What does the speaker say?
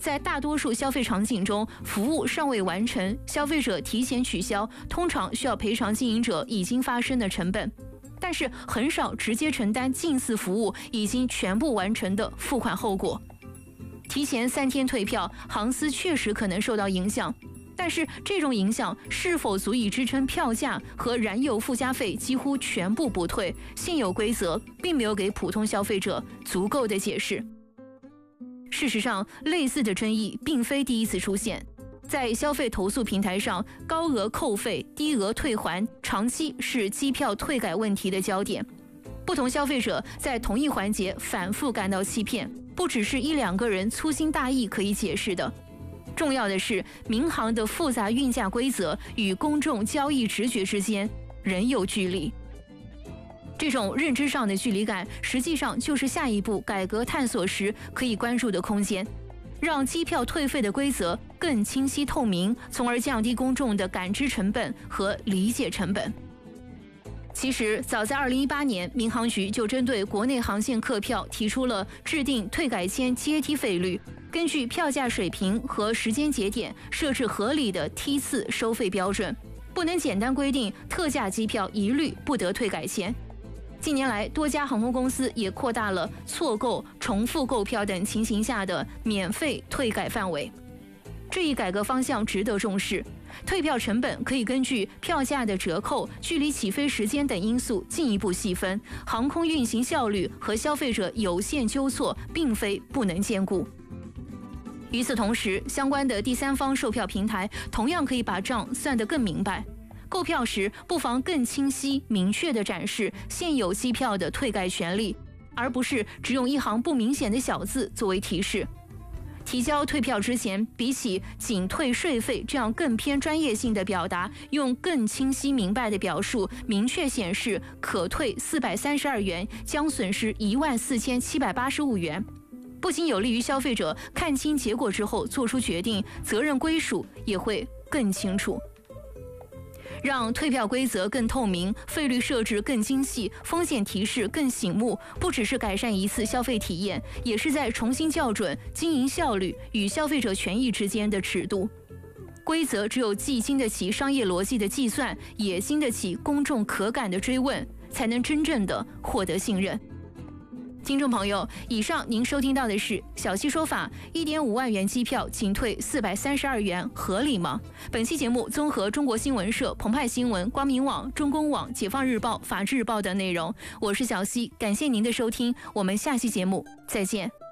在大多数消费场景中，服务尚未完成，消费者提前取消，通常需要赔偿经营者已经发生的成本，但是很少直接承担近似服务已经全部完成的付款后果。提前3天退票，航司确实可能受到影响，但是这种影响是否足以支撑票价和燃油附加费几乎全部不退？现有规则并没有给普通消费者足够的解释。事实上，类似的争议并非第一次出现。在消费投诉平台上，高额扣费、低额退还长期是机票退改问题的焦点。不同消费者在同一环节反复感到欺骗，不只是1-2个人粗心大意可以解释的。重要的是，民航的复杂运价规则与公众交易直觉之间仍有距离。这种认知上的距离感，实际上就是下一步改革探索时可以关注的空间，让机票退费的规则更清晰透明，从而降低公众的感知成本和理解成本。其实，早在2018年，民航局就针对国内航线客票提出了制定退改签阶梯费率，根据票价水平和时间节点设置合理的梯次收费标准，不能简单规定特价机票一律不得退改签。近年来，多家航空公司也扩大了错购、重复购票等情形下的免费退改范围。这一改革方向值得重视。退票成本可以根据票价的折扣、距离起飞时间等因素进一步细分，航空运行效率和消费者有限纠错并非不能兼顾。与此同时，相关的第三方售票平台同样可以把账算得更明白。购票时不妨更清晰明确地展示现有机票的退改权利，而不是只用一行不明显的小字作为提示。提交退票之前，比起仅退税费这样更偏专业性的表达，用更清晰明白的表述明确显示可退432元，将损失14785元，不仅有利于消费者看清结果之后做出决定，责任归属也会更清楚。让退票规则更透明，费率设置更精细，风险提示更醒目，不只是改善一次消费体验，也是在重新校准经营效率与消费者权益之间的尺度。规则只有既经得起商业逻辑的计算，也经得起公众可感的追问，才能真正的获得信任。听众朋友，以上您收听到的是小溪说法，1.5万元机票仅退432元，合理吗？本期节目综合中国新闻社、澎湃新闻、光明网、中公网、解放日报、法制日报等内容。我是小溪，感谢您的收听，我们下期节目再见。